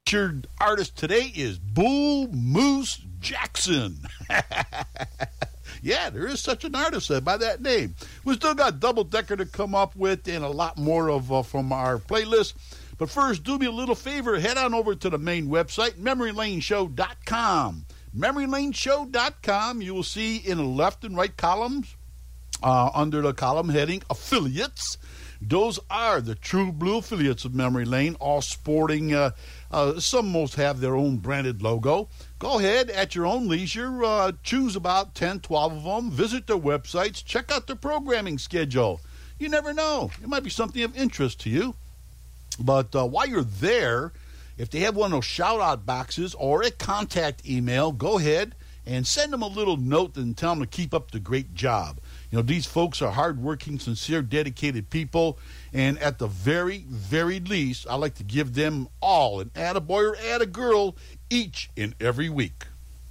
Featured artist today is Bull Moose Jackson. Yeah, there is such an artist by that name. We still got Double Decker to come up with and a lot more of from our playlist. But first, do me a little favor. Head on over to the main website, MemoryLaneShow.com. MemoryLaneShow.com. You will see in the left and right columns, under the column heading Affiliates. Those are the true blue affiliates of Memory Lane, all sporting, some most have their own branded logo. Go ahead at your own leisure, choose about 10, 12 of them, visit their websites, check out their programming schedule. You never know, it might be something of interest to you. But while you're there, if they have one of those shout-out boxes or a contact email, go ahead and send them a little note and tell them to keep up the great job. You know, these folks are hardworking, sincere, dedicated people, and at the very, very least, I like to give them all an attaboy or attagirl each and every week.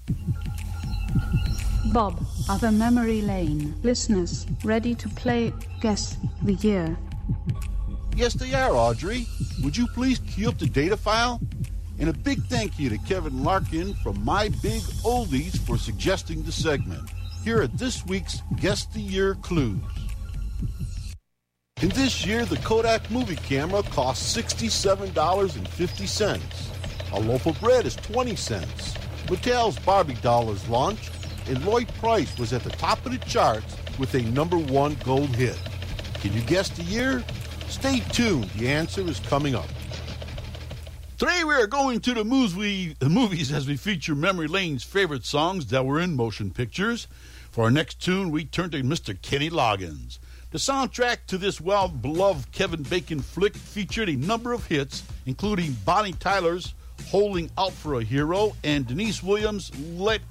Bob, other Memory Lane listeners ready to play Guess the Year? Yes, they are, Audrey. Would you please cue up the data file? And a big thank you to Kevin Larkin from My Big Oldies for suggesting the segment. Here are this week's Guess the Year clues. In this year, the Kodak movie camera cost $67.50. A loaf of bread is 20 cents. Mattel's Barbie doll is launched, and Lloyd Price was at the top of the charts with a #1 gold hit. Can you guess the year? Stay tuned. The answer is coming up. Today we are going to the movies as we feature Memory Lane's favorite songs that were in motion pictures. For our next tune, we turn to Mr. Kenny Loggins. The soundtrack to this well-beloved Kevin Bacon flick featured a number of hits, including Bonnie Tyler's Holding Out for a Hero and Denise Williams' Let